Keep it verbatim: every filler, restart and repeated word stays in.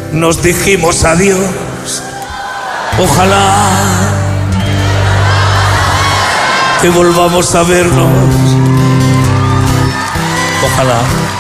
nos dijimos adiós. Ojalá que volvamos a vernos. Ojalá.